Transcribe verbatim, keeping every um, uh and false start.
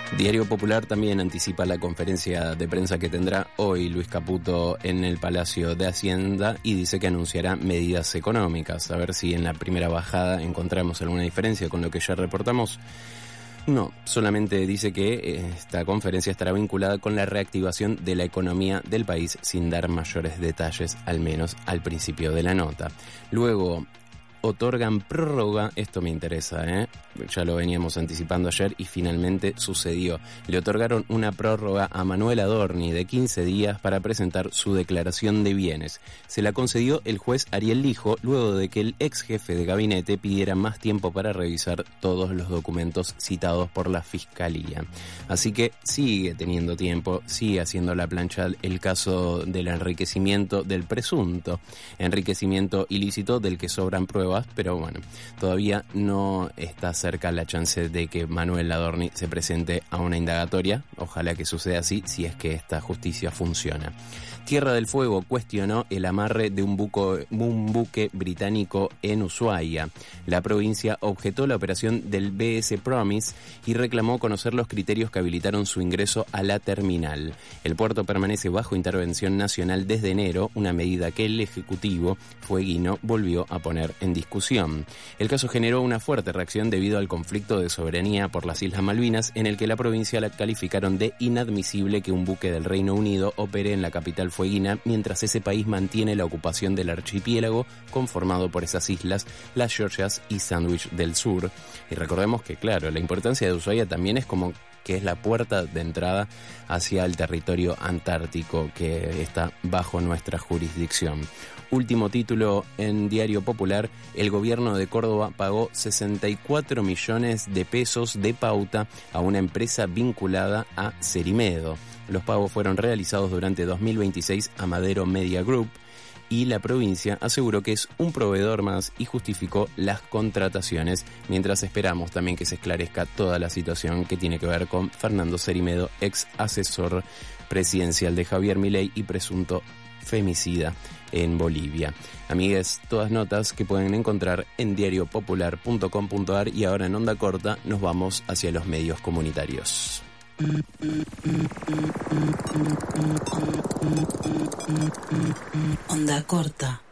Diario Popular también anticipa la conferencia de prensa que tendrá hoy Luis Caputo en el Palacio de Hacienda y dice que anunciará medidas económicas. A ver si en la primera bajada encontramos alguna diferencia con lo que ya reportamos. No, solamente dice que esta conferencia estará vinculada con la reactivación de la economía del país sin dar mayores detalles, al menos al principio de la nota. Luego otorgan prórroga, esto me interesa, ¿eh? Ya lo veníamos anticipando ayer y finalmente sucedió. Le otorgaron una prórroga a Manuel Adorni de quince días para presentar su declaración de bienes. Se la concedió el juez Ariel Lijo luego de que el ex jefe de gabinete pidiera más tiempo para revisar todos los documentos citados por la Fiscalía. Así que sigue teniendo tiempo, sigue haciendo la plancha el caso del enriquecimiento del presunto enriquecimiento ilícito del que sobran pruebas. Pero bueno, todavía no está cerca la chance de que Manuel Adorni se presente a una indagatoria. Ojalá que suceda así, si es que esta justicia funciona. Tierra del Fuego cuestionó el amarre de un, buco, un buque británico en Ushuaia. La provincia objetó la operación del B S Promise y reclamó conocer los criterios que habilitaron su ingreso a la terminal. El puerto permanece bajo intervención nacional desde enero, una medida que el Ejecutivo fueguino volvió a poner en discusión. El caso generó una fuerte reacción debido al conflicto de soberanía por las Islas Malvinas, en el que la provincia la calificaron de inadmisible que un buque del Reino Unido opere en la capital fueguina, mientras ese país mantiene la ocupación del archipiélago conformado por esas islas, las Georgias y Sandwich del Sur. Y recordemos que, claro, la importancia de Ushuaia también es como que es la puerta de entrada hacia el territorio antártico que está bajo nuestra jurisdicción. Último título en Diario Popular: el gobierno de Córdoba pagó sesenta y cuatro millones de pesos de pauta a una empresa vinculada a Cerimedo. Los pagos fueron realizados durante dos mil veintiséis a Madero Media Group y la provincia aseguró que es un proveedor más y justificó las contrataciones, mientras esperamos también que se esclarezca toda la situación que tiene que ver con Fernando Cerimedo, ex asesor presidencial de Javier Milei y presunto femicida en Bolivia. Amigues, todas notas que pueden encontrar en diario popular punto com punto a r, y ahora en Onda Corta nos vamos hacia los medios comunitarios. Onda Corta.